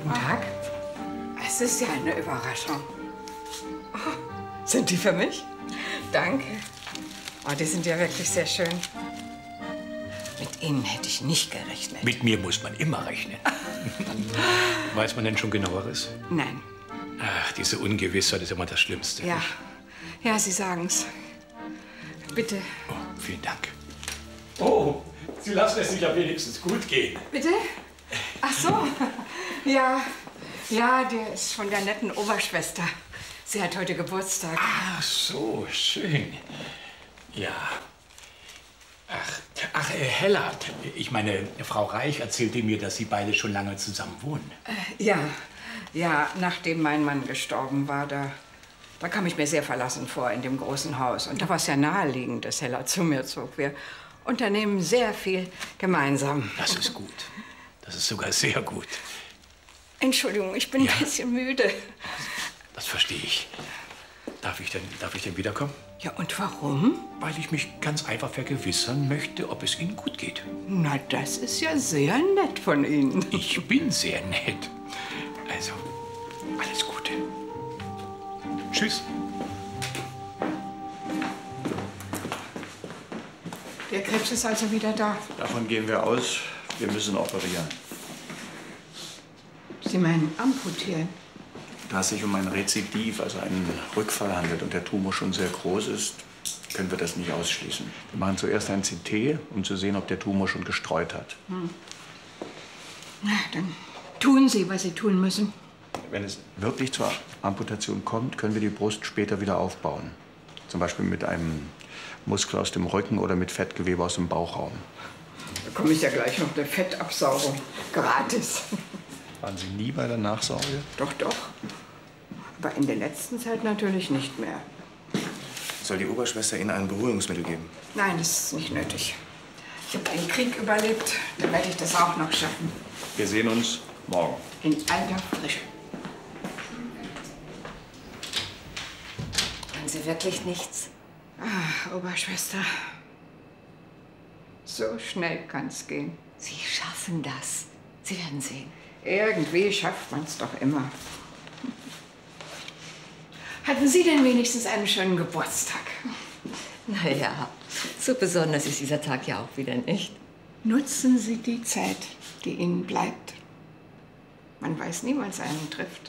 Guten Tag. Es ist ja eine Überraschung. Oh, sind die für mich? Danke. Oh, die sind ja wirklich sehr schön. Mit Ihnen hätte ich nicht gerechnet. Mit mir muss man immer rechnen. Weiß man denn schon Genaueres? Nein. Ach, diese Ungewissheit ist immer das Schlimmste. Ja, ja, Sie sagen's. Bitte. Oh, vielen Dank. Oh, Sie lassen es sich ja wenigstens gut gehen. Bitte? Ach so. Ja, ja, der ist von der netten Oberschwester. Sie hat heute Geburtstag. Ach so, schön. Ja. Ach, Hella, ich meine, Frau Reich erzählte mir, dass Sie beide schon lange zusammen wohnen. Ja, ja, nachdem mein Mann gestorben war, da kam ich mir sehr verlassen vor in dem großen Haus. Und da war es ja naheliegend, dass Hella zu mir zog. Wir unternehmen sehr viel gemeinsam. Das ist gut. Das ist sogar sehr gut. Entschuldigung, ich bin ein bisschen müde. Das verstehe ich. Darf ich denn wiederkommen? Ja, und warum? Weil ich mich ganz einfach vergewissern möchte, ob es Ihnen gut geht. Na, das ist ja sehr nett von Ihnen. Ich bin sehr nett. Also, alles Gute. Tschüss. Der Krebs ist also wieder da. Davon gehen wir aus. Wir müssen operieren. Sie meinen amputieren? Da es sich um ein Rezidiv, also einen Rückfall handelt und der Tumor schon sehr groß ist, können wir das nicht ausschließen. Wir machen zuerst ein CT, um zu sehen, ob der Tumor schon gestreut hat. Na, dann tun Sie, was Sie tun müssen. Wenn es wirklich zur Amputation kommt, können wir die Brust später wieder aufbauen. Zum Beispiel mit einem Muskel aus dem Rücken oder mit Fettgewebe aus dem Bauchraum. Da komme ich ja gleich noch eine Fettabsaugung. Gratis. Waren Sie nie bei der Nachsorge? Doch, doch. Aber in der letzten Zeit natürlich nicht mehr. Soll die Oberschwester Ihnen ein Beruhigungsmittel geben? Nein, das ist nicht nötig. Ich habe einen Krieg überlebt, dann werde ich das auch noch schaffen. Wir sehen uns morgen. In alter Frische. Wollen Sie wirklich nichts? Ah, Oberschwester. So schnell kann's gehen. Sie schaffen das. Sie werden sehen. Irgendwie schafft man's doch immer. Hatten Sie denn wenigstens einen schönen Geburtstag? Naja, so besonders ist dieser Tag ja auch wieder nicht. Nutzen Sie die Zeit, die Ihnen bleibt. Man weiß nie, wann es einen trifft.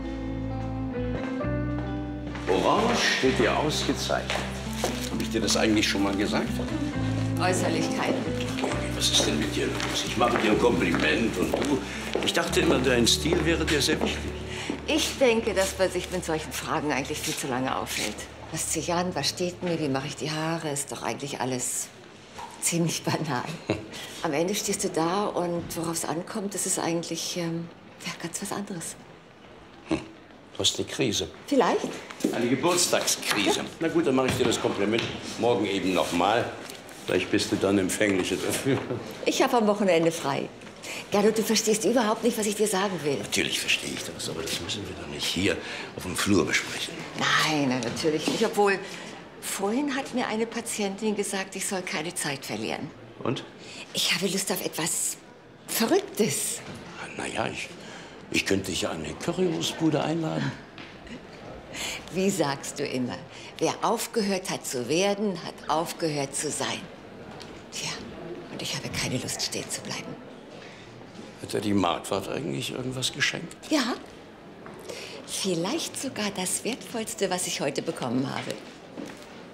Orange steht dir ausgezeichnet. Habe ich dir das eigentlich schon mal gesagt? Äußerlichkeiten. Was ist denn mit dir los? Ich mache dir ein Kompliment und du... Ich dachte immer, dein Stil wäre dir sehr wichtig. Ich denke, dass man sich mit solchen Fragen eigentlich viel zu lange aufhält. Was ziehe ich an, was steht mir, wie mache ich die Haare, ist doch eigentlich alles ziemlich banal. Am Ende stehst du da und worauf es ankommt, das ist eigentlich ja, ganz was anderes. Du hast eine Krise. Vielleicht. Eine Geburtstagskrise. Na gut, dann mache ich dir das Kompliment morgen eben noch mal. Vielleicht bist du dann empfänglicher dafür. Ich habe am Wochenende frei. Gernot, du verstehst überhaupt nicht, was ich dir sagen will. Natürlich verstehe ich das, aber das müssen wir doch nicht hier auf dem Flur besprechen. Nein, natürlich nicht. Obwohl, vorhin hat mir eine Patientin gesagt, ich soll keine Zeit verlieren. Und? Ich habe Lust auf etwas Verrücktes. Na ja, ich könnte dich ja an eine Currywurstbude einladen. Wie sagst du immer? Wer aufgehört hat zu werden, hat aufgehört zu sein. Tja, und ich habe keine Lust, stehen zu bleiben. Hat dir die Marquardt eigentlich irgendwas geschenkt? Ja, vielleicht sogar das Wertvollste, was ich heute bekommen habe.